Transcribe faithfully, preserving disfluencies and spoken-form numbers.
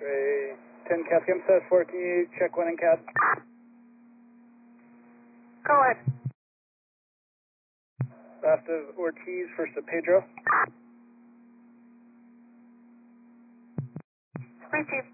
X-ray ten Cat M S S four, can you check one in Cat? Go ahead. Last of Ortiz, first of Pedro. Received.